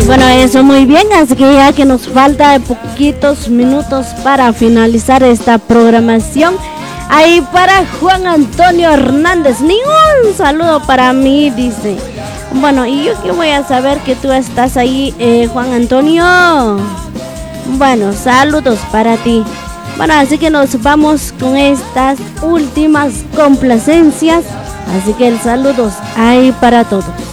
Bueno, eso muy bien, así que ya que nos falta poquitos minutos para finalizar esta programación. Ahí para Juan Antonio Hernández, ni un saludo para mí, dice. Bueno, y yo que voy a saber que tú estás ahí, Juan Antonio. Bueno, saludos para ti. Bueno, así que nos vamos con estas últimas complacencias. Así que el saludos ahí para todos.